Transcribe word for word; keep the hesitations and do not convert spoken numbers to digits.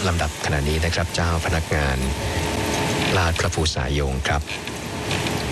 ลำดับขณะนี้นะครับเจ้าพนักงานลาดพระภูษายงครับ